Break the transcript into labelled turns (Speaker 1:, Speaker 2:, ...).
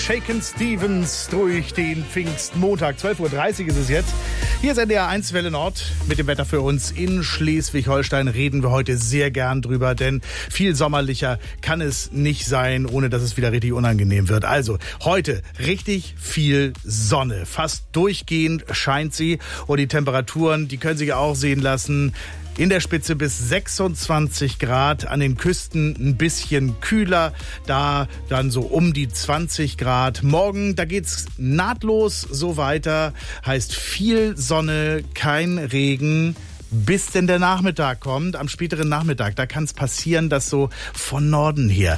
Speaker 1: Shakin' Stevens durch den Pfingstmontag. 12.30 Uhr ist es jetzt. Hier ist NDR 1 Welle Nord mit dem Wetter für uns in Schleswig-Holstein. Reden wir heute sehr gern drüber, denn viel sommerlicher kann es nicht sein, ohne dass es wieder richtig unangenehm wird. Also heute richtig viel Sonne. Fast durchgehend scheint sie und die Temperaturen, die können sich auch sehen lassen. In der Spitze bis 26 Grad, an den Küsten ein bisschen kühler, da dann so um die 20 Grad. Morgen, da geht's nahtlos so weiter, heißt viel Sonne, kein Regen. Bis denn der Nachmittag kommt, am späteren Nachmittag, da kann es passieren, dass so von Norden her